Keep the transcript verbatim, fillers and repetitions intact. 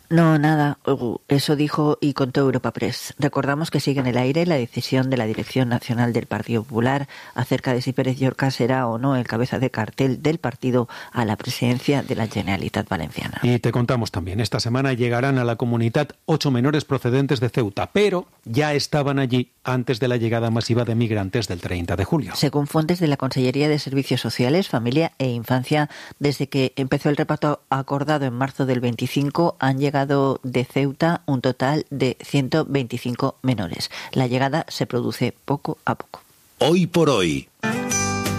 No, nada. Eso dijo y contó Europa Press. Recordamos que sigue en el aire la decisión de la Dirección Nacional del Partido Popular acerca de si Pérez Llorca será o no el cabeza de cartel del partido a la presidencia de la Generalitat Valenciana. Y te contamos también, esta semana llegarán a la Comunitat ocho menores procedentes de Ceuta, pero ya estaban allí antes de la llegada masiva de migrantes del treinta de julio. Según fuentes de la Consellería de Servicios Sociales, Familia e Infancia, desde que empezó el reparto acordado en marzo del veinticinco, han llegado de Ceuta un total de ciento veinticinco menores. La llegada se produce poco a poco. Hoy por hoy.